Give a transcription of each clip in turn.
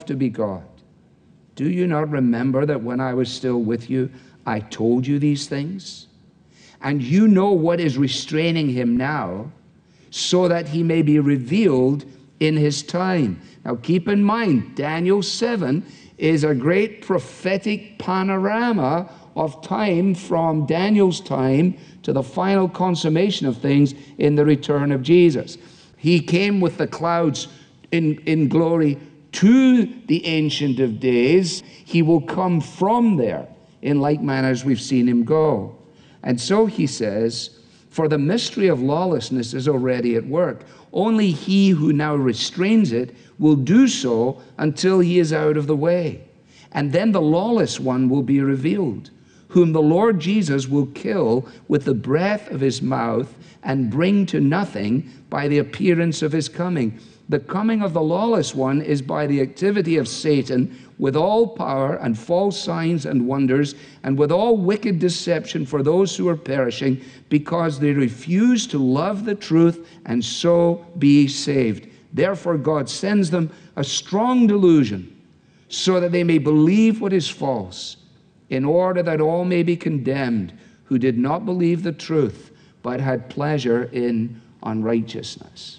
to be God. Do you not remember that when I was still with you, I told you these things? And you know what is restraining him now, so that he may be revealed in his time. Now keep in mind, Daniel 7 is a great prophetic panorama of time from Daniel's time to the final consummation of things in the return of Jesus. He came with the clouds in glory to the Ancient of Days. He will come from there in like manner as we've seen him go. And so he says, for the mystery of lawlessness is already at work. Only he who now restrains it will do so until he is out of the way. And then the lawless one will be revealed, whom the Lord Jesus will kill with the breath of his mouth and bring to nothing by the appearance of his coming. The coming of the lawless one is by the activity of Satan, with all power and false signs and wonders, and with all wicked deception for those who are perishing, because they refuse to love the truth and so be saved. Therefore God sends them a strong delusion, so that they may believe what is false, in order that all may be condemned who did not believe the truth, but had pleasure in unrighteousness.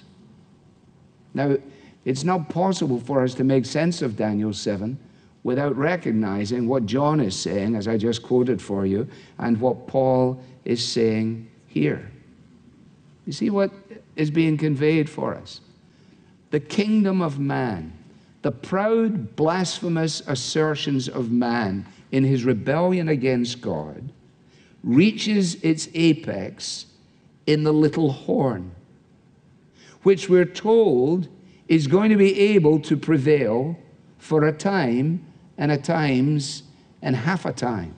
Now, it's not possible for us to make sense of Daniel 7 without recognizing what John is saying, as I just quoted for you, and what Paul is saying here. You see what is being conveyed for us? The kingdom of man, the proud, blasphemous assertions of man in his rebellion against God, reaches its apex in the little horn, which we're told is going to be able to prevail for a time and a times and half a time.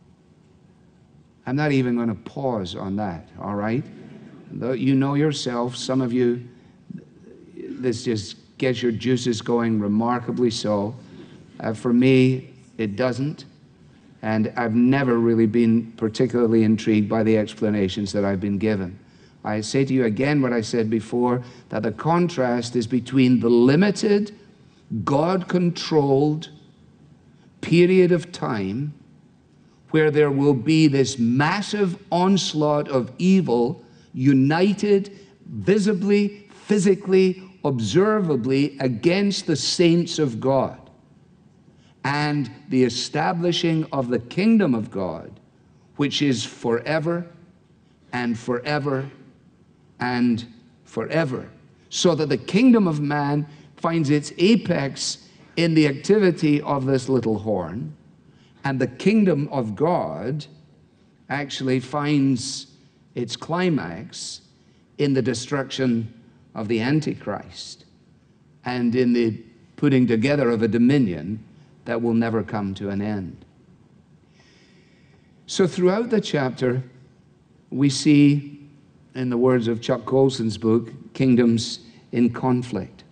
I'm not even going to pause on that, all right? Though you know yourself, some of you, this just gets your juices going remarkably so. For me, it doesn't. And I've never really been particularly intrigued by the explanations that I've been given. I say to you again what I said before, that the contrast is between the limited, God-controlled period of time where there will be this massive onslaught of evil united visibly, physically, observably against the saints of God, and the establishing of the kingdom of God, which is forever and forever and forever, so that the kingdom of man finds its apex in the activity of this little horn, and the kingdom of God actually finds its climax in the destruction of the Antichrist and in the putting together of a dominion that will never come to an end. So throughout the chapter, we see, in the words of Chuck Colson's book, kingdoms in conflict.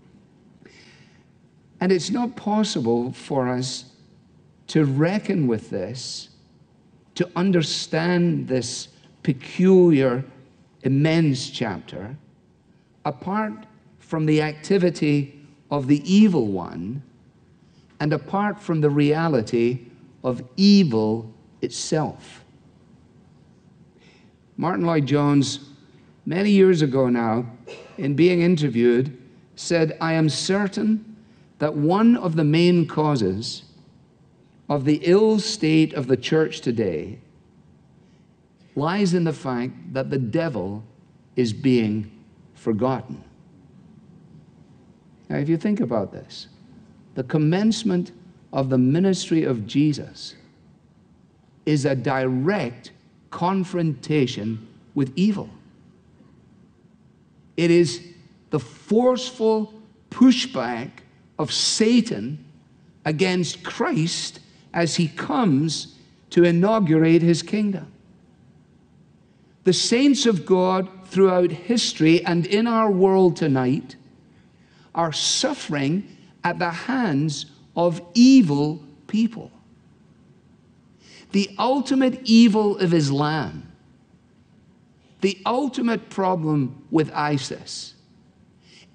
And it's not possible for us to reckon with this, to understand this peculiar, immense chapter, apart from the activity of the evil one and apart from the reality of evil itself. Martin Lloyd-Jones, many years ago now, in being interviewed, said, "I am certain that one of the main causes of the ill state of the church today lies in the fact that the devil is being forgotten." Now, if you think about this, the commencement of the ministry of Jesus is a direct confrontation with evil. It is the forceful pushback of Satan against Christ as he comes to inaugurate his kingdom. The saints of God throughout history and in our world tonight are suffering at the hands of evil people. The ultimate evil of Islam, the ultimate problem with ISIS,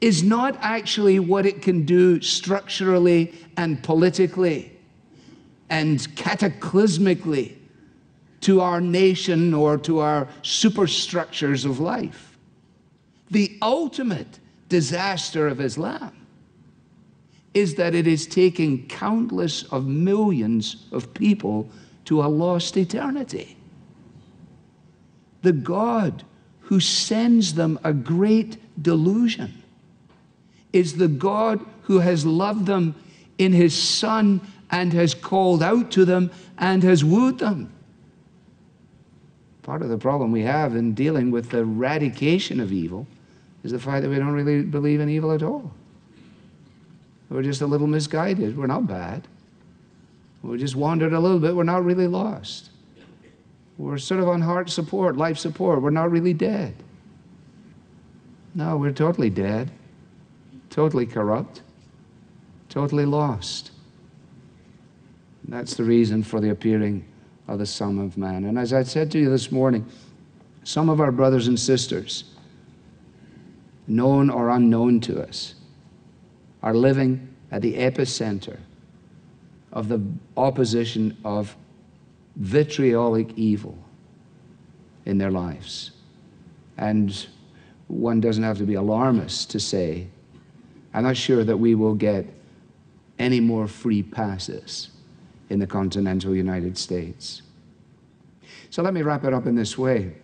is not actually what it can do structurally and politically and cataclysmically to our nation or to our superstructures of life. The ultimate disaster of Islam is that it is taking countless of millions of people to a lost eternity. The God who sends them a great delusion is the God who has loved them in his Son and has called out to them and has wooed them. Part of the problem we have in dealing with the eradication of evil is the fact that we don't really believe in evil at all. We're just a little misguided. We're not bad. We just wandered a little bit. We're not really lost. We're sort of on heart support, life support. We're not really dead. No, we're totally dead, totally corrupt, totally lost. And that's the reason for the appearing of the Son of Man. And as I said to you this morning, some of our brothers and sisters, known or unknown to us, are living at the epicenter of the opposition of vitriolic evil in their lives. And one doesn't have to be alarmist to say, I'm not sure that we will get any more free passes in the continental United States. So let me wrap it up in this way.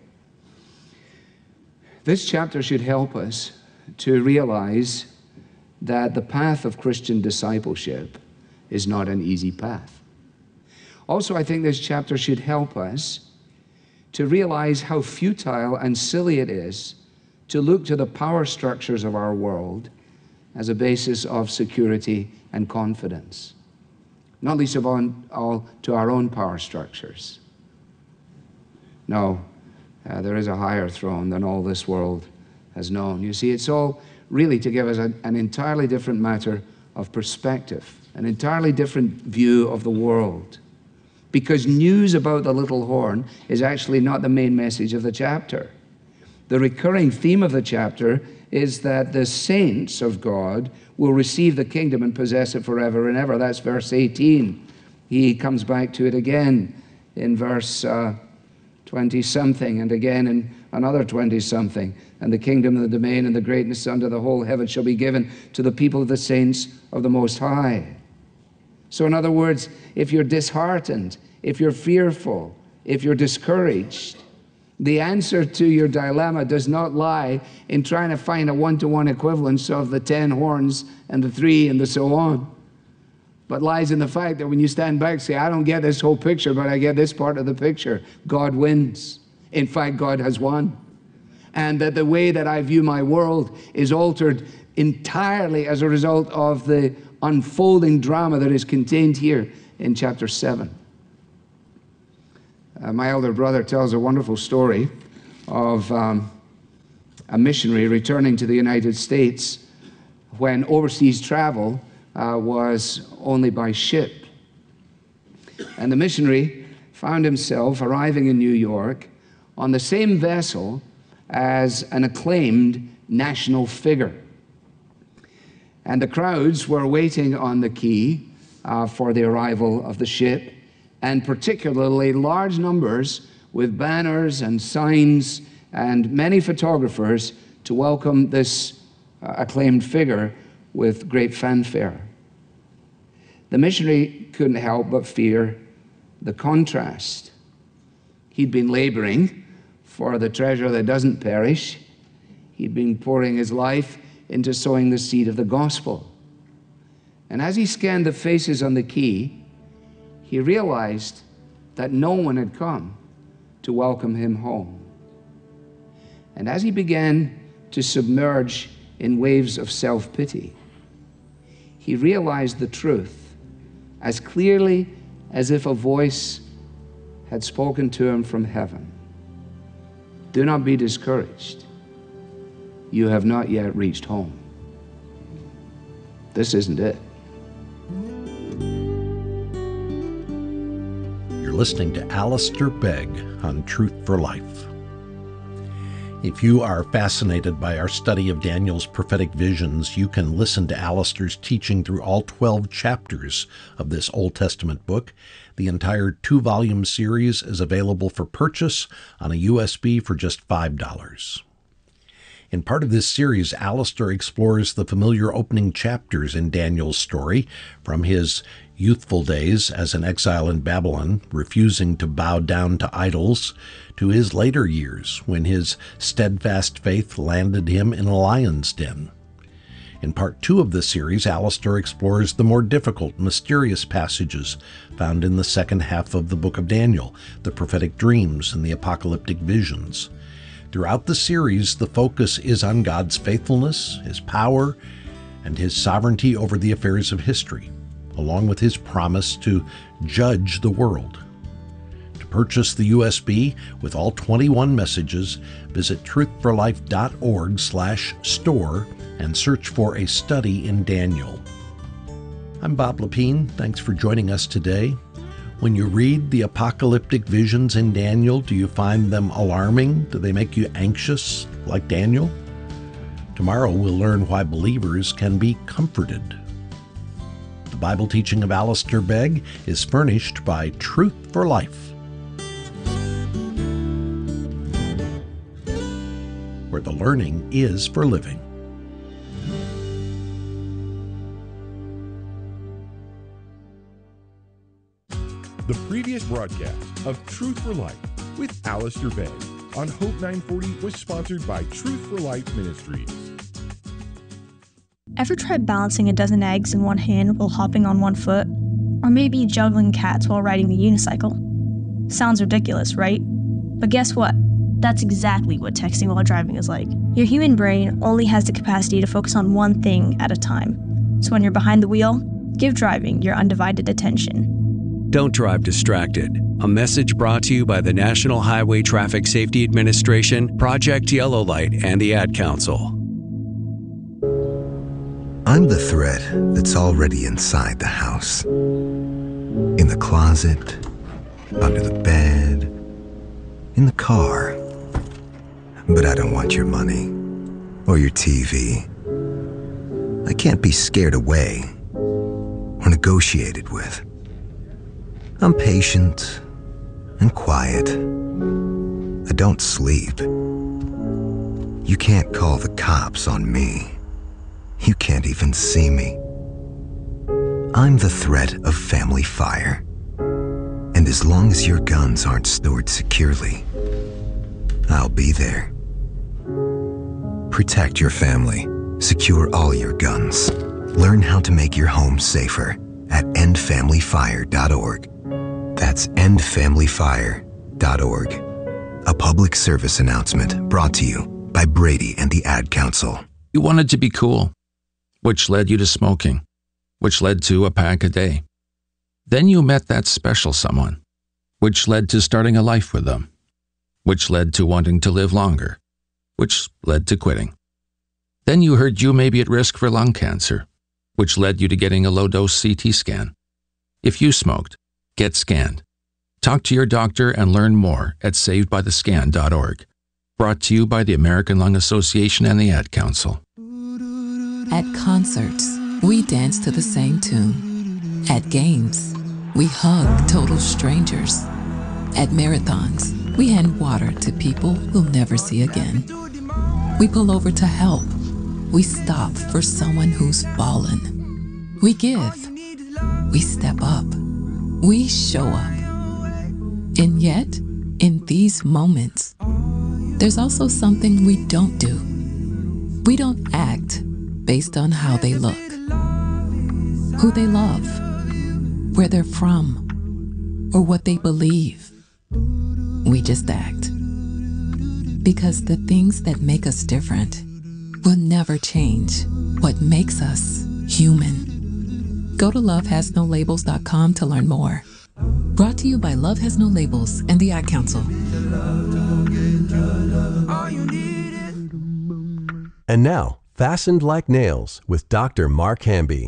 This chapter should help us to realize that the path of Christian discipleship is not an easy path. Also, I think this chapter should help us to realize how futile and silly it is to look to the power structures of our world as a basis of security and confidence, not least of all to our own power structures. No, there is a higher throne than all this world has known. You see, it's all really to give us an entirely different matter of perspective, an entirely different view of the world. Because news about the little horn is actually not the main message of the chapter. The recurring theme of the chapter is that the saints of God will receive the kingdom and possess it forever and ever. That's verse 18. He comes back to it again in verse 20-something, and again in another 20-something. And the kingdom and the domain and the greatness under the whole heaven shall be given to the people of the saints of the Most High. So in other words, if you're disheartened, if you're fearful, if you're discouraged, the answer to your dilemma does not lie in trying to find a one-to-one equivalence of the 10 horns and the 3 and the so on, but lies in the fact that when you stand back and say, I don't get this whole picture, but I get this part of the picture. God wins. In fact, God has won. And that the way that I view my world is altered entirely as a result of the unfolding drama that is contained here in chapter 7. My elder brother tells a wonderful story of a missionary returning to the United States when overseas travel was only by ship. And the missionary found himself arriving in New York on the same vessel as an acclaimed national figure. And the crowds were waiting on the quay for the arrival of the ship, and particularly large numbers with banners and signs and many photographers to welcome this acclaimed figure with great fanfare. The missionary couldn't help but fear the contrast. He'd been laboring for the treasure that doesn't perish. He'd been pouring his life into sowing the seed of the gospel. And as he scanned the faces on the quay, he realized that no one had come to welcome him home. And as he began to submerge in waves of self-pity, he realized the truth as clearly as if a voice had spoken to him from heaven. Do not be discouraged. You have not yet reached home. This isn't it. You're listening to Alistair Begg on Truth for Life. If you are fascinated by our study of Daniel's prophetic visions, you can listen to Alistair's teaching through all 12 chapters of this Old Testament book. The entire 2-volume series is available for purchase on a USB for just $5. In part of this series, Alistair explores the familiar opening chapters in Daniel's story, from his youthful days as an exile in Babylon, refusing to bow down to idols, to his later years when his steadfast faith landed him in a lion's den. In part 2 of the series, Alistair explores the more difficult, mysterious passages found in the second half of the book of Daniel, the prophetic dreams and the apocalyptic visions. Throughout the series, the focus is on God's faithfulness, His power, and His sovereignty over the affairs of history, along with His promise to judge the world. To purchase the USB with all 21 messages, visit truthforlife.org/store and search for a study in Daniel. I'm Bob Lepine. Thanks for joining us today. When you read the apocalyptic visions in Daniel, do you find them alarming? Do they make you anxious, like Daniel? Tomorrow we'll learn why believers can be comforted. The Bible teaching of Alistair Begg is furnished by Truth for Life, where the learning is for living. The previous broadcast of Truth for Life with Alistair Begg on Hope 940 was sponsored by Truth for Life Ministries. Ever tried balancing a dozen eggs in one hand while hopping on one foot? Or maybe juggling cats while riding the unicycle? Sounds ridiculous, right? But guess what? That's exactly what texting while driving is like. Your human brain only has the capacity to focus on one thing at a time. So when you're behind the wheel, give driving your undivided attention. Don't drive distracted. A message brought to you by the National Highway Traffic Safety Administration, Project Yellow Light, and the Ad Council. I'm the threat that's already inside the house. In the closet, under the bed, in the car. But I don't want your money or your TV. I can't be scared away or negotiated with. I'm patient and quiet. I don't sleep. You can't call the cops on me. You can't even see me. I'm the threat of family fire. And as long as your guns aren't stored securely, I'll be there. Protect your family. Secure all your guns. Learn how to make your home safer at endfamilyfire.org. That's endfamilyfire.org. A public service announcement brought to you by Brady and the Ad Council. You wanted to be cool, which led you to smoking, which led to a pack a day. Then you met that special someone, which led to starting a life with them, which led to wanting to live longer, which led to quitting. Then you heard you may be at risk for lung cancer, which led you to getting a low-dose CT scan. If you smoked, get scanned. Talk to your doctor and learn more at savedbythescan.org. Brought to you by the American Lung Association and the Ad Council. At concerts, we dance to the same tune. At games, we hug total strangers. At marathons, we hand water to people we'll never see again. We pull over to help. We stop for someone who's fallen. We give. We step up. We show up. And yet, in these moments, there's also something we don't do. We don't act based on how they look, who they love, where they're from, or what they believe. We just act. Because the things that make us different will never change what makes us human. Go to lovehasnolabels.com to learn more. Brought to you by Love Has No Labels and the Ad Council. And now, Fastened Like Nails with Dr. Mark Hamby.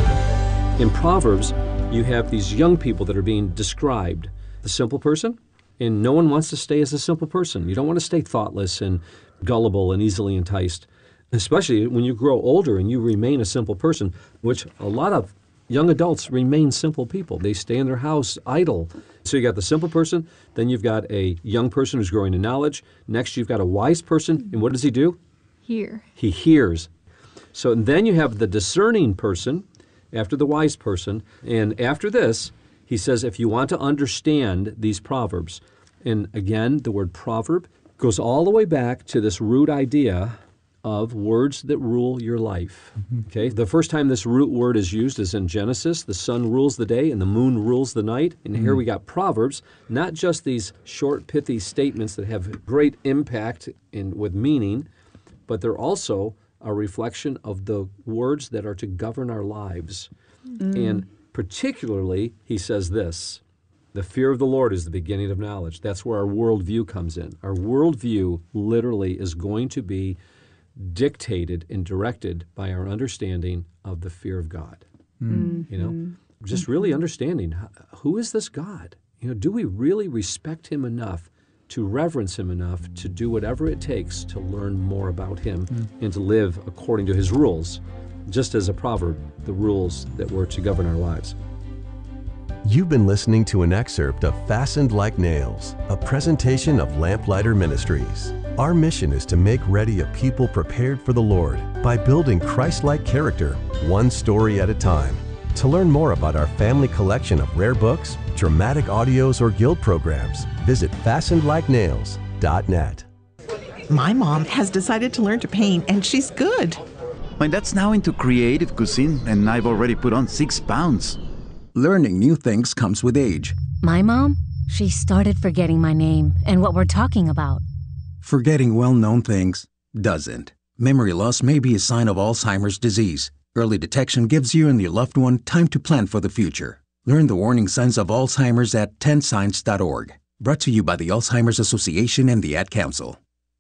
In Proverbs, you have these young people that are being described. The simple person, And no one wants to stay as a simple person. You don't want to stay thoughtless and gullible and easily enticed, especially when you grow older and you remain a simple person, which a lot of young adults remain simple people. They stay in their house idle. So you got the simple person, then you've got a young person who's growing in knowledge. Next, you've got a wise person, and what does he do? Hear. He hears. So then you have the discerning person after the wise person, and after this, he says, if you want to understand these proverbs, and again, the word proverb goes all the way back to this root idea of words that rule your life. Okay, the first time this root word is used is in Genesis. The sun rules the day and the moon rules the night. And here we got Proverbs, not just these short, pithy statements that have great impact with meaning, but they're also a reflection of the words that are to govern our lives. And particularly, he says this, the fear of the Lord is the beginning of knowledge. That's where our worldview comes in. Our worldview literally is going to be dictated and directed by our understanding of the fear of God. You know, just really understanding, who is this God? You know, do we really respect him enough to reverence him enough to do whatever it takes to learn more about him and to live according to his rules, just as a proverb, the rules that were to govern our lives. You've been listening to an excerpt of Fastened Like Nails, a presentation of Lamplighter Ministries. Our mission is to make ready a people prepared for the Lord by building Christ-like character, one story at a time. To learn more about our family collection of rare books, dramatic audios, or guild programs, visit fastenedlikenails.net. My mom has decided to learn to paint, and she's good. My dad's now into creative cuisine, and I've already put on 6 pounds. Learning new things comes with age. My mom, she started forgetting my name and what we're talking about. Forgetting well-known things doesn't. Memory loss may be a sign of Alzheimer's disease. Early detection gives you and your loved one time to plan for the future. Learn the warning signs of Alzheimer's at 10signs.org. Brought to you by the Alzheimer's Association and the Ad Council.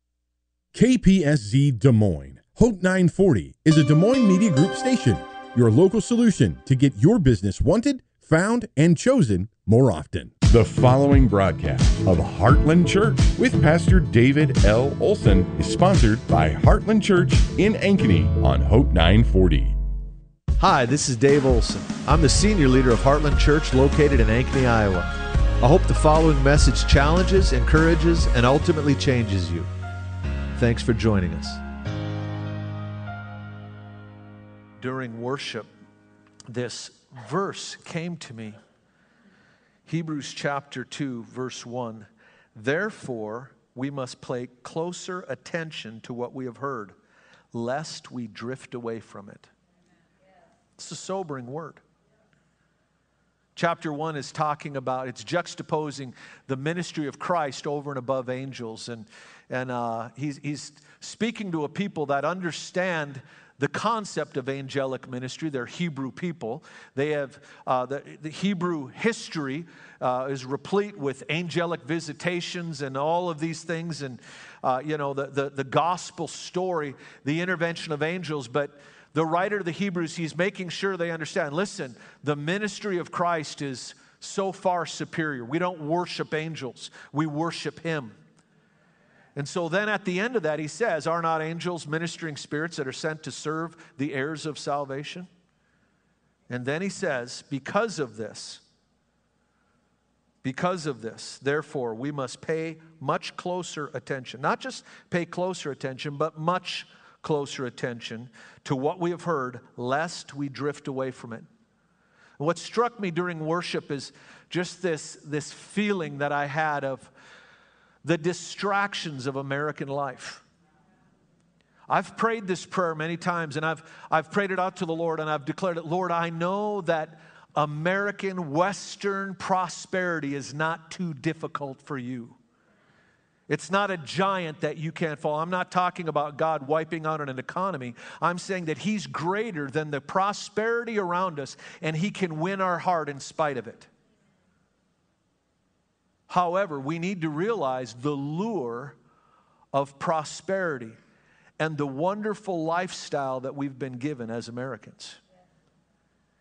KPSZ Des Moines. Hope 940 is a Des Moines Media Group station, your local solution to get your business wanted, found, and chosen more often. The following broadcast of Heartland Church with Pastor David L. Olson is sponsored by Heartland Church in Ankeny on Hope 940. Hi, this is Dave Olson. I'm the senior leader of Heartland Church located in Ankeny, Iowa. I hope the following message challenges, encourages, and ultimately changes you. Thanks for joining us. During worship, this verse came to me. Hebrews chapter 2, verse 1. Therefore, we must pay closer attention to what we have heard, lest we drift away from it. It's a sobering word. Chapter 1 is talking about, it's juxtaposing the ministry of Christ over and above angels. And he's speaking to a people that understand the concept of angelic ministry. They're Hebrew people. They have the Hebrew history is replete with angelic visitations and all of these things, and the gospel story, the intervention of angels. But the writer of the Hebrews, he's making sure they understand. Listen, the ministry of Christ is so far superior. We don't worship angels; we worship Him. And so then at the end of that, he says, are not angels ministering spirits that are sent to serve the heirs of salvation? And then he says, because of this, therefore, we must pay much closer attention. Not just pay closer attention, but much closer attention to what we have heard, lest we drift away from it. And what struck me during worship is just this feeling that I had of the distractions of American life. I've prayed this prayer many times, and I've prayed it out to the Lord, and I've declared it, Lord, I know that American Western prosperity is not too difficult for you. It's not a giant that you can't fall. I'm not talking about God wiping out an economy. I'm saying that He's greater than the prosperity around us, and He can win our heart in spite of it. However, we need to realize the lure of prosperity and the wonderful lifestyle that we've been given as Americans.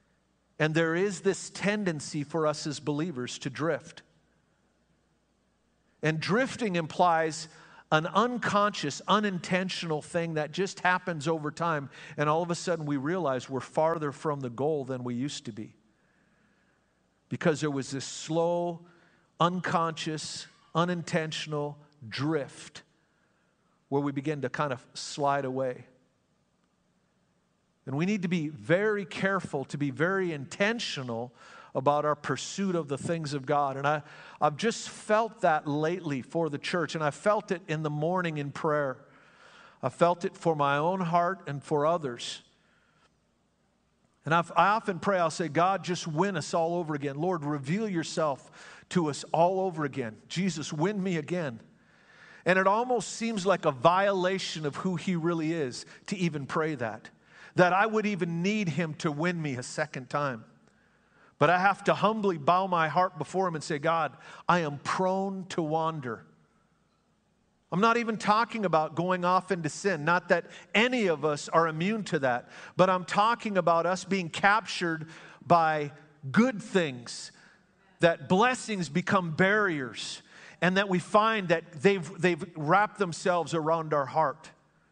And there is this tendency for us as believers to drift. And drifting implies an unconscious, unintentional thing that just happens over time, and all of a sudden we realize we're farther from the goal than we used to be. Because there was this slow, unconscious, unintentional drift where we begin to kind of slide away. And we need to be very careful, to be very intentional about our pursuit of the things of God. And I've just felt that lately for the church, and I felt it in the morning in prayer. I felt it for my own heart and for others. And I often pray, I'll say, God, just win us all over again. Lord, reveal yourself to us all over again. Jesus, win me again. And it almost seems like a violation of who He really is to even pray that I would even need Him to win me a second time. But I have to humbly bow my heart before Him and say, God, I am prone to wander. I'm not even talking about going off into sin. Not that any of us are immune to that. But I'm talking about us being captured by good things. That blessings become barriers. And that we find that they've wrapped themselves around our heart.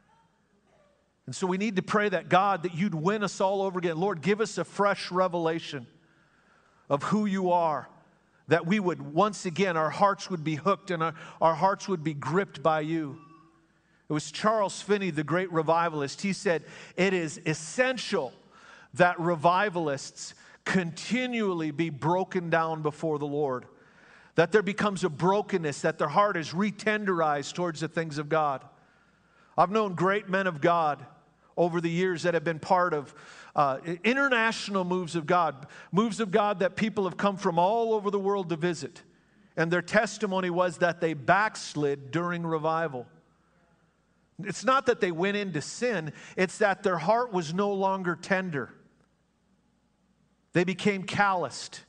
And so we need to pray that, God, that you'd win us all over again. Lord, give us a fresh revelation of who you are, that we would, once again, our hearts would be hooked and our hearts would be gripped by you. It was Charles Finney, the great revivalist. He said, it is essential that revivalists continually be broken down before the Lord, that there becomes a brokenness, that their heart is re-tenderized towards the things of God. I've known great men of God over the years that have been part of international moves of God that people have come from all over the world to visit. And their testimony was that they backslid during revival. It's not that they went into sin, it's that their heart was no longer tender. They became calloused.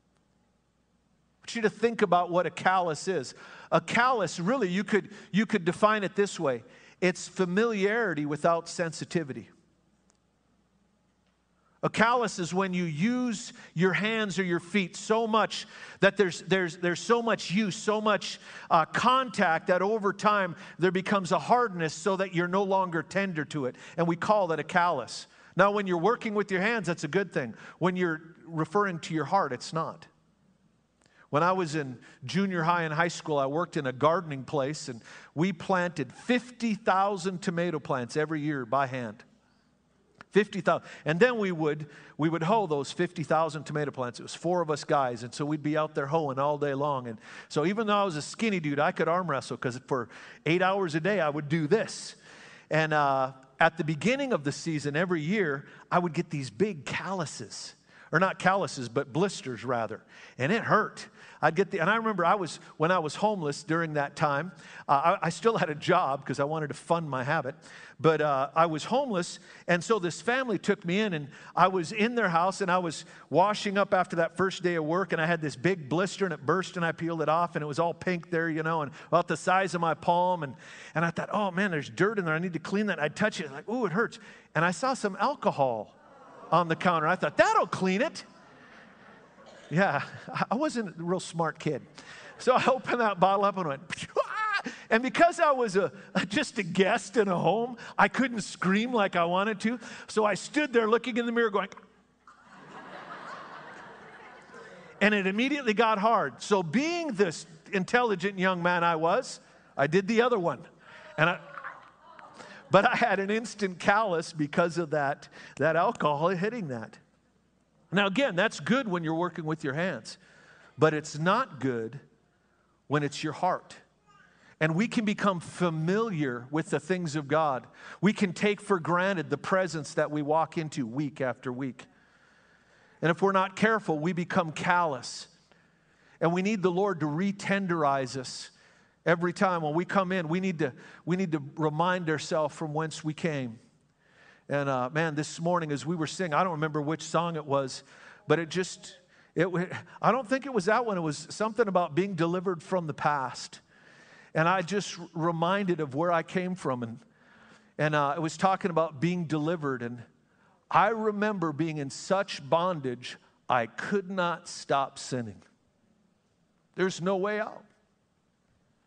I want you to think about what a callous is. A callous, really, you could define it this way. It's familiarity without sensitivity. A callous is when you use your hands or your feet so much that there's so much use, so much contact that over time there becomes a hardness so that you're no longer tender to it. And we call that a callous. Now, when you're working with your hands, that's a good thing. When you're referring to your heart, it's not. When I was in junior high and high school, I worked in a gardening place, and we planted 50,000 tomato plants every year by hand. 50,000. And then we would hoe those 50,000 tomato plants. It was 4 of us guys, and so we'd be out there hoeing all day long. And so even though I was a skinny dude, I could arm wrestle, because for 8 hours a day, I would do this. And at the beginning of the season, every year, I would get these big calluses. Or not calluses, but blisters, rather. And it hurt. And I remember when I was homeless during that time, I still had a job because I wanted to fund my habit, but I was homeless, and so this family took me in, and I was in their house, and I was washing up after that first day of work, and I had this big blister, and it burst, and I peeled it off, and it was all pink there, and about the size of my palm, and I thought, oh man, there's dirt in there, I need to clean that. I'd touch it, like, ooh, it hurts. And I saw some alcohol on the counter. I thought, that'll clean it. Yeah, I wasn't a real smart kid. So I opened that bottle up and went, ah! And because I was just a guest in a home, I couldn't scream like I wanted to. So I stood there looking in the mirror going, and it immediately got hard. So being this intelligent young man I did the other one. But I had an instant callus because of that alcohol hitting that. Now again, that's good when you're working with your hands, but it's not good when it's your heart. And we can become familiar with the things of God. We can take for granted the presence that we walk into week after week. And if we're not careful, we become callous. And we need the Lord to re-tenderize us every time. When we come in, we need to remind ourselves from whence we came. And man, this morning as we were singing, I don't remember which song it was, but I don't think it was that one. It was something about being delivered from the past. And I just reminded of where I came from. And it was talking about being delivered. And I remember being in such bondage, I could not stop sinning. There's no way out.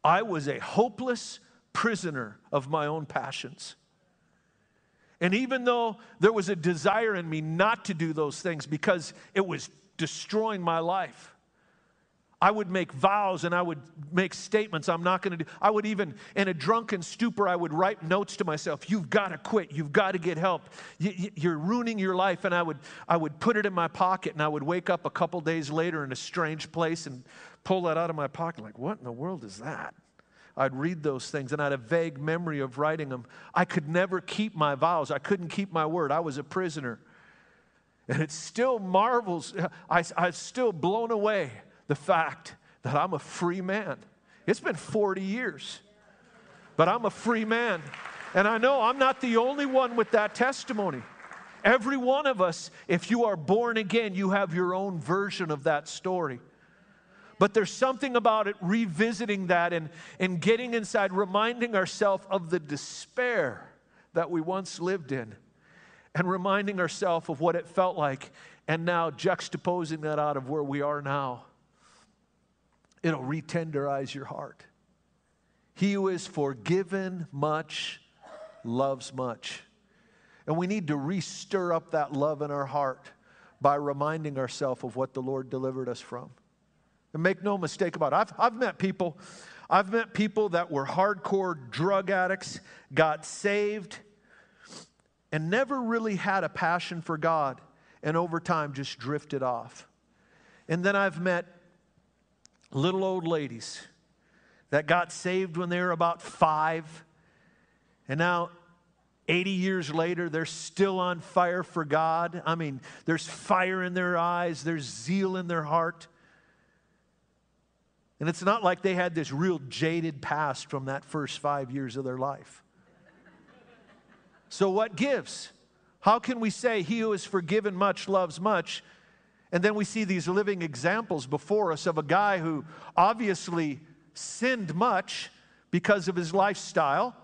I was a hopeless prisoner of my own passions. And even though there was a desire in me not to do those things because it was destroying my life, I would make vows and I would make statements I'm not going to do. I would even, in a drunken stupor, I would write notes to myself. You've got to quit. You've got to get help. You're ruining your life. And I would put it in my pocket, and I would wake up a couple days later in a strange place and pull that out of my pocket. Like, what in the world is that? I'd read those things, and I had a vague memory of writing them. I could never keep my vows. I couldn't keep my word. I was a prisoner. And it still marvels. I'm still blown away the fact that I'm a free man. It's been 40 years, but I'm a free man. And I know I'm not the only one with that testimony. Every one of us, if you are born again, you have your own version of that story. But there's something about it, revisiting that and getting inside, reminding ourselves of the despair that we once lived in, and reminding ourselves of what it felt like, and now juxtaposing that out of where we are now. It'll retenderize your heart. He who is forgiven much loves much. And we need to re-stir up that love in our heart by reminding ourselves of what the Lord delivered us from. And make no mistake about it. I've met people that were hardcore drug addicts, got saved, and never really had a passion for God, and over time just drifted off. And then I've met little old ladies that got saved when they were about 5, and now 80 years later, they're still on fire for God. I mean, there's fire in their eyes, there's zeal in their heart. And it's not like they had this real jaded past from that first 5 years of their life. So what gives? How can we say he who is forgiven much loves much? And then we see these living examples before us of a guy who obviously sinned much because of his lifestyle.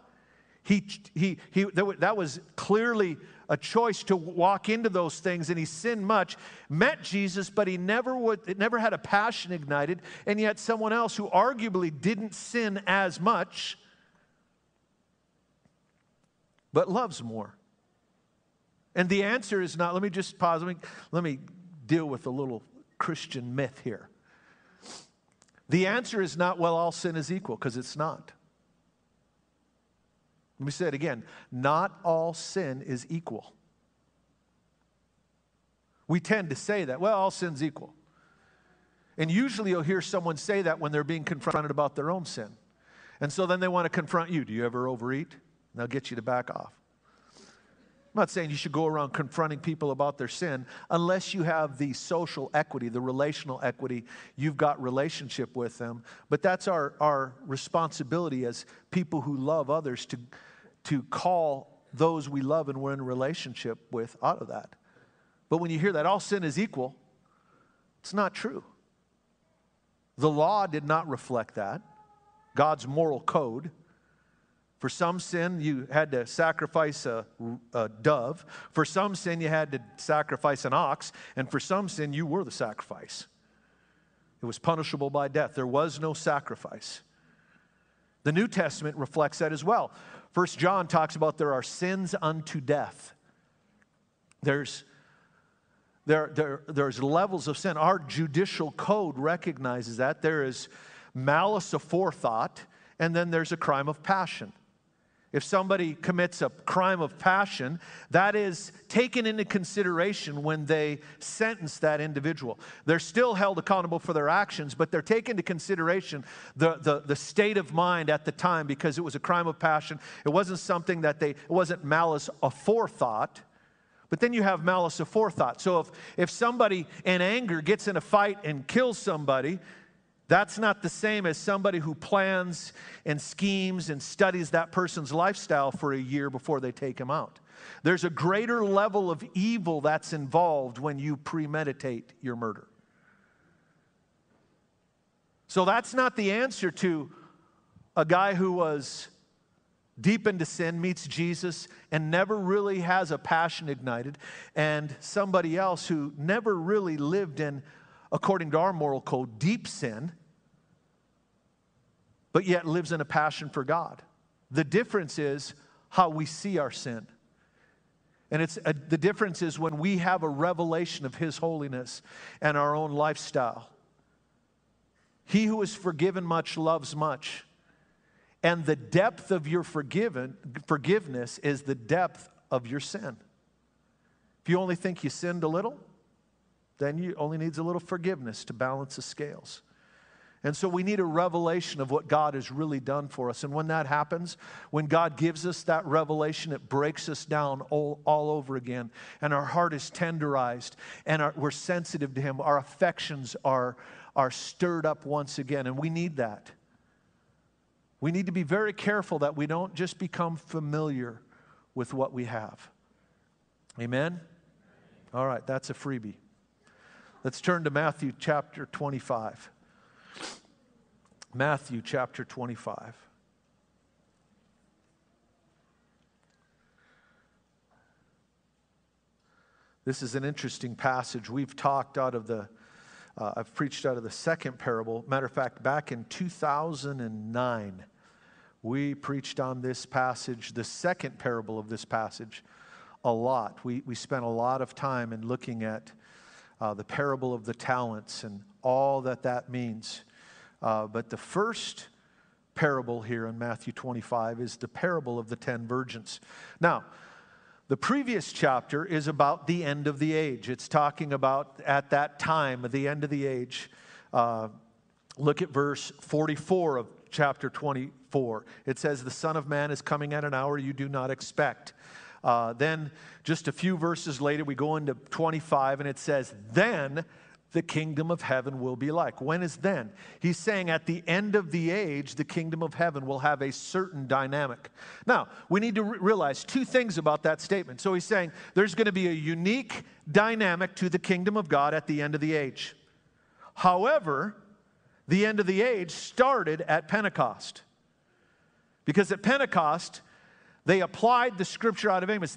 That was clearly a choice to walk into those things, and he sinned much, met Jesus, but it never had a passion ignited. And yet someone else who arguably didn't sin as much, but loves more. And the answer is not, let me just pause, let me deal with a little Christian myth here. The answer is not, well, all sin is equal, because it's not. Let me say it again. Not all sin is equal. We tend to say that, well, all sin's equal. And usually you'll hear someone say that when they're being confronted about their own sin. And so then they want to confront you. Do you ever overeat? And they'll get you to back off. I'm not saying you should go around confronting people about their sin unless you have the social equity, the relational equity, you've got relationship with them. But that's our responsibility as people who love others to call those we love and we're in a relationship with out of that. But when you hear that all sin is equal, it's not true. The law did not reflect that. God's moral code. For some sin, you had to sacrifice a dove. For some sin, you had to sacrifice an ox. And for some sin, you were the sacrifice. It was punishable by death. There was no sacrifice. The New Testament reflects that as well. 1 John talks about there are sins unto death. There's levels of sin. Our judicial code recognizes that. There is malice aforethought, and then there's a crime of passion. If somebody commits a crime of passion, that is taken into consideration when they sentence that individual. They're still held accountable for their actions, but they're taken into consideration the state of mind at the time, because it was a crime of passion. It wasn't something it wasn't malice aforethought. But then you have malice aforethought. So if somebody in anger gets in a fight and kills somebody, that's not the same as somebody who plans and schemes and studies that person's lifestyle for a year before they take him out. There's a greater level of evil that's involved when you premeditate your murder. So that's not the answer to a guy who was deep into sin, meets Jesus, and never really has a passion ignited, and somebody else who never really lived in, according to our moral code, deep sin, but yet lives in a passion for God. The difference is how we see our sin. And the difference is when we have a revelation of His holiness and our own lifestyle. He who is forgiven much loves much. And the depth of your forgiveness is the depth of your sin. If you only think you sinned a little, then you only needs a little forgiveness to balance the scales. And so we need a revelation of what God has really done for us. And when that happens, when God gives us that revelation, it breaks us down all over again. And our heart is tenderized, and we're sensitive to Him. Our affections are stirred up once again, and we need that. We need to be very careful that we don't just become familiar with what we have. Amen? All right, that's a freebie. Let's turn to Matthew chapter 25. Matthew chapter 25. This is an interesting passage. We've talked out of I've preached out of the second parable. Matter of fact, back in 2009, we preached on this passage, the second parable of this passage, a lot. We spent a lot of time in looking at the parable of the talents and all that means. But the first parable here in Matthew 25 is the parable of the 10 virgins. Now, the previous chapter is about the end of the age. It's talking about at that time, the end of the age. Look at verse 44 of chapter 24. It says, "The Son of Man is coming at an hour you do not expect." Then just a few verses later, we go into 25, and it says, "Then the kingdom of heaven will be like." When is then? He's saying at the end of the age, the kingdom of heaven will have a certain dynamic. Now, we need to realize two things about that statement. So he's saying there's going to be a unique dynamic to the kingdom of God at the end of the age. However, the end of the age started at Pentecost. Because at Pentecost, they applied the scripture out of Amos.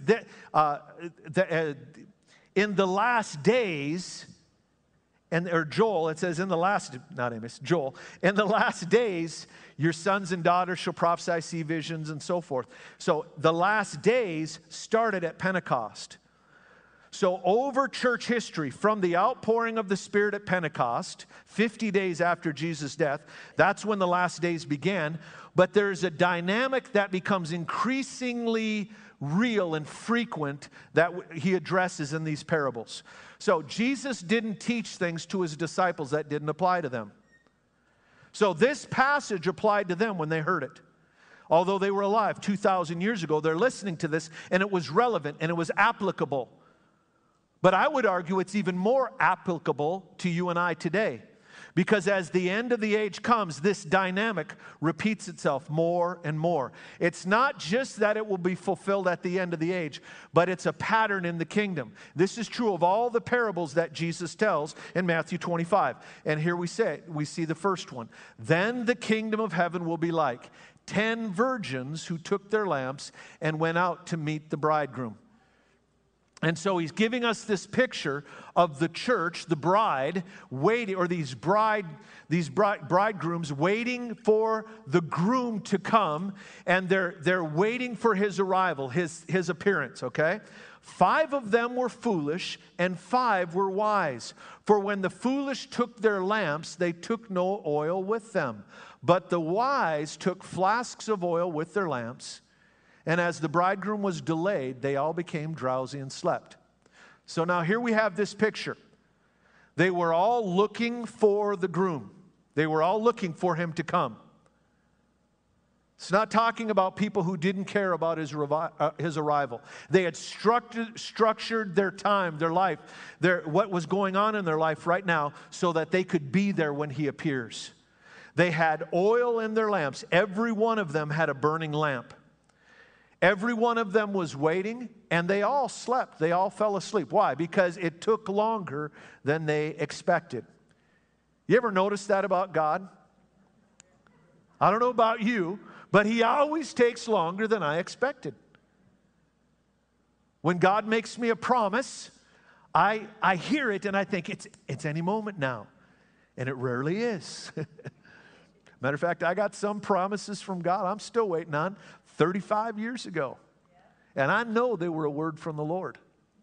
In the last days, or Joel, it says Joel, in the last days, your sons and daughters shall prophesy, see visions, and so forth. So the last days started at Pentecost. So over church history, from the outpouring of the Spirit at Pentecost, 50 days after Jesus' death, that's when the last days began. But there's a dynamic that becomes increasingly real and frequent that he addresses in these parables. So Jesus didn't teach things to his disciples that didn't apply to them. So this passage applied to them when they heard it. Although they were alive 2,000 years ago, they're listening to this, and it was relevant and it was applicable. But I would argue it's even more applicable to you and I today. Because as the end of the age comes, this dynamic repeats itself more and more. It's not just that it will be fulfilled at the end of the age, but it's a pattern in the kingdom. This is true of all the parables that Jesus tells in Matthew 25. And here we see the first one. Then the kingdom of heaven will be like 10 virgins who took their lamps and went out to meet the bridegroom. And so he's giving us this picture of the church, the bride, waiting, or these bridegrooms waiting for the groom to come, and they're waiting for his arrival, his appearance, okay? 5 of them were foolish, and 5 were wise. For when the foolish took their lamps, they took no oil with them. But the wise took flasks of oil with their lamps. And as the bridegroom was delayed, they all became drowsy and slept. So now here we have this picture. They were all looking for the groom. They were all looking for him to come. It's not talking about people who didn't care about his arrival. They had structured their time, their life, what was going on in their life right now so that they could be there when he appears. They had oil in their lamps. Every one of them had a burning lamp. Every one of them was waiting, and they all slept. They all fell asleep. Why? Because it took longer than they expected. You ever notice that about God? I don't know about you, but He always takes longer than I expected. When God makes me a promise, I hear it and I think it's any moment now. And it rarely is. Matter of fact, I got some promises from God I'm still waiting on 35 years ago. And I know they were a word from the Lord.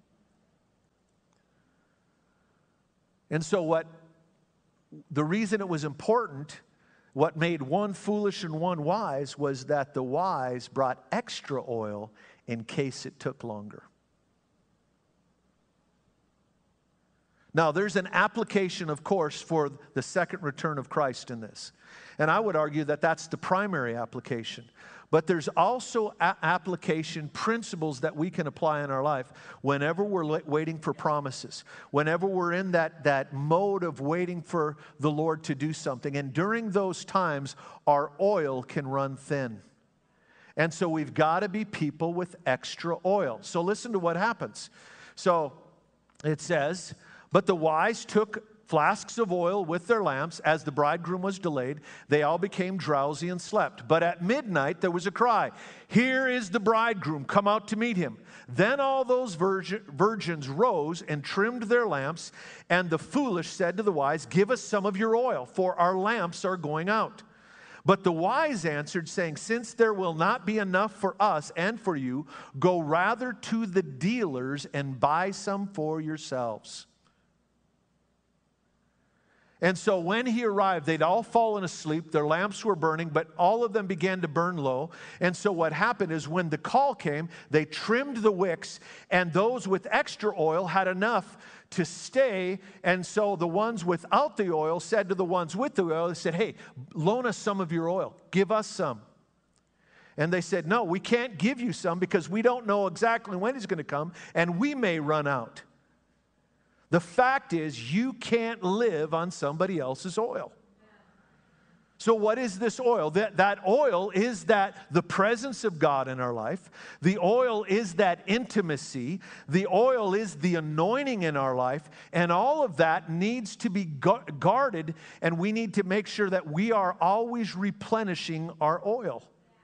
And so the reason it was important, what made one foolish and one wise, was that the wise brought extra oil in case it took longer. Now, there's an application, of course, for the second return of Christ in this. And I would argue that that's the primary application. But there's also application principles that we can apply in our life whenever we're waiting for promises, whenever we're in that mode of waiting for the Lord to do something. And during those times, our oil can run thin. And so we've got to be people with extra oil. So listen to what happens. So it says, but the wise took flasks of oil with their lamps. As the bridegroom was delayed, they all became drowsy and slept. But at midnight there was a cry, "Here is the bridegroom, come out to meet him." Then all those virgins rose and trimmed their lamps. And the foolish said to the wise, "Give us some of your oil, for our lamps are going out." But the wise answered, saying, "Since there will not be enough for us and for you, go rather to the dealers and buy some for yourselves." And so when he arrived, they'd all fallen asleep. Their lamps were burning, but all of them began to burn low. And so what happened is when the call came, they trimmed the wicks, and those with extra oil had enough to stay. And so the ones without the oil said to the ones with the oil, they said, "Hey, loan us some of your oil. Give us some." And they said, "No, we can't give you some because we don't know exactly when he's going to come, and we may run out." The fact is, you can't live on somebody else's oil. So what is this oil? That oil is the presence of God in our life. The oil is that intimacy. The oil is the anointing in our life. And all of that needs to be guarded, and we need to make sure that we are always replenishing our oil.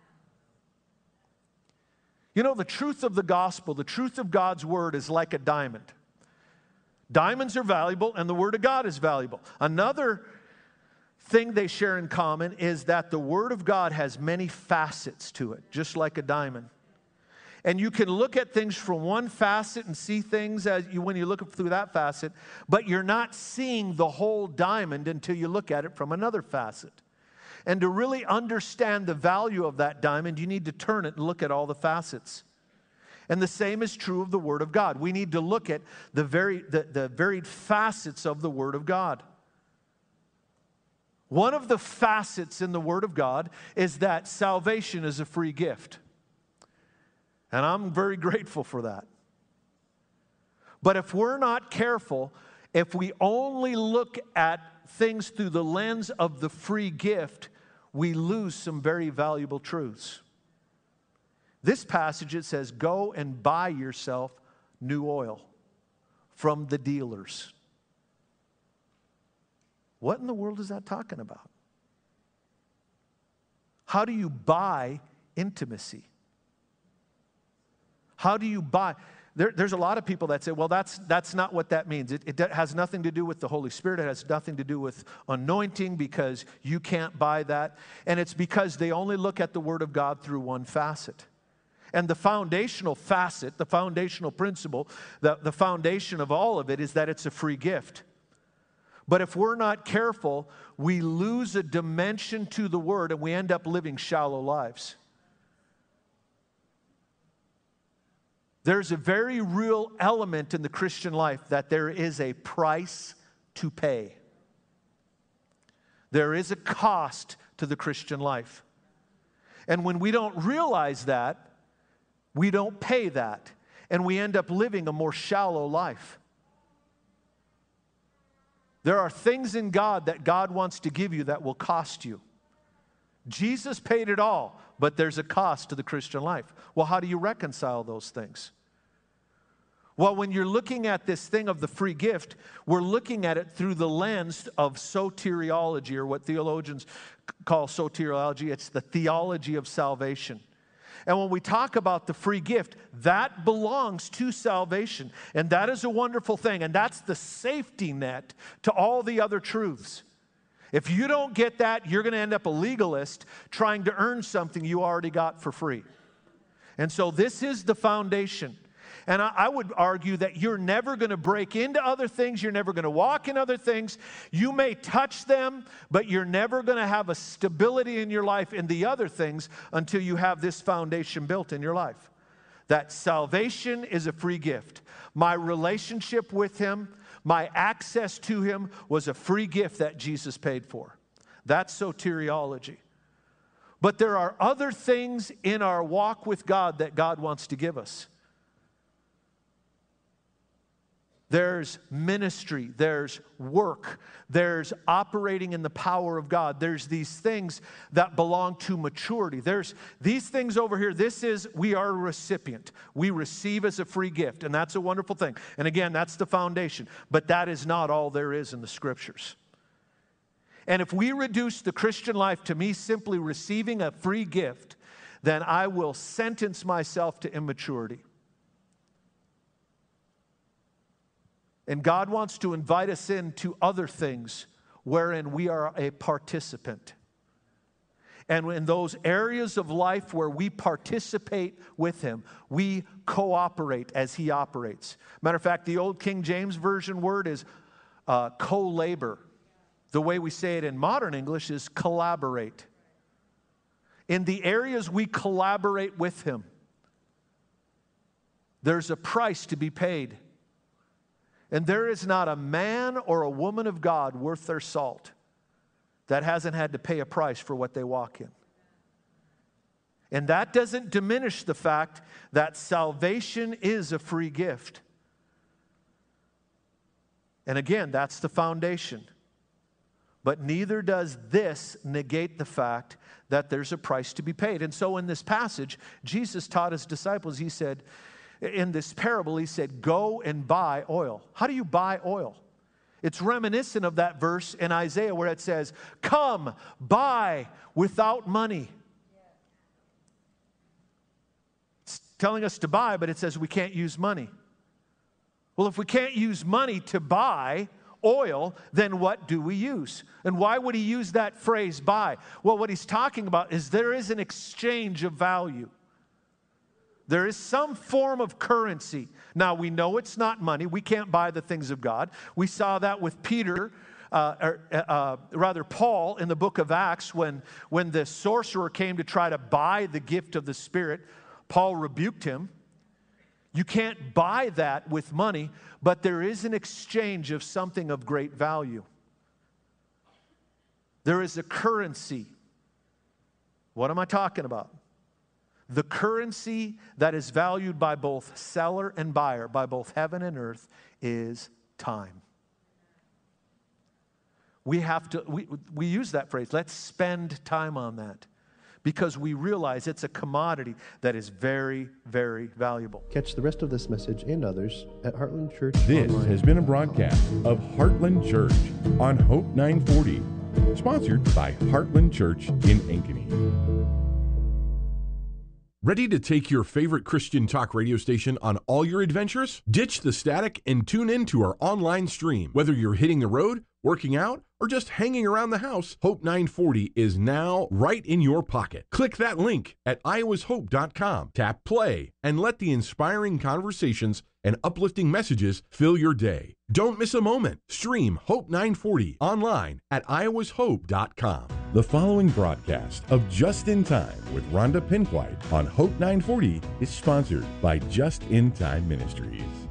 You know, the truth of the gospel, the truth of God's word is like a diamond. Diamonds are valuable, and the Word of God is valuable. Another thing they share in common is that the Word of God has many facets to it, just like a diamond. And you can look at things from one facet and see things when you look through that facet, but you're not seeing the whole diamond until you look at it from another facet. And to really understand the value of that diamond, you need to turn it and look at all the facets. And the same is true of the Word of God. We need to look at the varied facets of the Word of God. One of the facets in the Word of God is that salvation is a free gift. And I'm very grateful for that. But if we're not careful, if we only look at things through the lens of the free gift, we lose some very valuable truths. This passage, it says, "Go and buy yourself new oil from the dealers." What in the world is that talking about? How do you buy intimacy? How do you buy? There's a lot of people that say, well, that's not what that means. It has nothing to do with the Holy Spirit. It has nothing to do with anointing, because you can't buy that. And it's because they only look at the Word of God through one facet. And the foundational facet, the foundational principle, the foundation of all of it is that it's a free gift. But if we're not careful, we lose a dimension to the Word and we end up living shallow lives. There's a very real element in the Christian life that there is a price to pay. There is a cost to the Christian life. And when we don't realize that, we don't pay that, and we end up living a more shallow life. There are things in God that God wants to give you that will cost you. Jesus paid it all, but there's a cost to the Christian life. Well, how do you reconcile those things? Well, when you're looking at this thing of the free gift, we're looking at it through the lens of soteriology, or what theologians call soteriology. It's the theology of salvation. And when we talk about the free gift, that belongs to salvation. And that is a wonderful thing. And that's the safety net to all the other truths. If you don't get that, you're going to end up a legalist trying to earn something you already got for free. And so this is the foundation. And I would argue that you're never going to break into other things. You're never going to walk in other things. You may touch them, but you're never going to have a stability in your life in the other things until you have this foundation built in your life. That salvation is a free gift. My relationship with Him, my access to Him was a free gift that Jesus paid for. That's soteriology. But there are other things in our walk with God that God wants to give us. There's ministry, there's work, there's operating in the power of God. There's these things that belong to maturity. There's these things over here. We are a recipient. We receive as a free gift, and that's a wonderful thing. And again, that's the foundation. But that is not all there is in the Scriptures. And if we reduce the Christian life to me simply receiving a free gift, then I will sentence myself to immaturity. And God wants to invite us into other things wherein we are a participant. And in those areas of life where we participate with Him, we cooperate as He operates. Matter of fact, the old King James Version word is co-labor. The way we say it in modern English is collaborate. In the areas we collaborate with Him, there's a price to be paid. And there is not a man or a woman of God worth their salt that hasn't had to pay a price for what they walk in. And that doesn't diminish the fact that salvation is a free gift. And again, that's the foundation. But neither does this negate the fact that there's a price to be paid. And so in this passage, Jesus taught His disciples, He said, in this parable, He said, go and buy oil. How do you buy oil? It's reminiscent of that verse in Isaiah where it says, come, buy without money. It's telling us to buy, but it says we can't use money. Well, if we can't use money to buy oil, then what do we use? And why would He use that phrase, buy? Well, what He's talking about is there is an exchange of value. There is some form of currency. Now, we know it's not money. We can't buy the things of God. We saw that with Peter, Paul, in the book of Acts, when the sorcerer came to try to buy the gift of the Spirit, Paul rebuked him. You can't buy that with money, but there is an exchange of something of great value. There is a currency. What am I talking about? The currency that is valued by both seller and buyer, by both heaven and earth, is time. We use that phrase, let's spend time on that, because we realize it's a commodity that is very, very valuable. Catch the rest of this message and others at Heartland Church This online. has been a broadcast of Heartland Church on Hope 940, sponsored by Heartland Church in Ankeny. Ready to take your favorite Christian talk radio station on all your adventures? Ditch the static and tune in to our online stream. Whether you're hitting the road, working out, or just hanging around the house, Hope 940 is now right in your pocket. Click that link at iowashope.com, tap play, and let the inspiring conversations and uplifting messages fill your day. Don't miss a moment. Stream Hope 940 online at iowashope.com. The following broadcast of Just in Time with Rhonda Pinkwhite on Hope 940 is sponsored by Just in Time Ministries.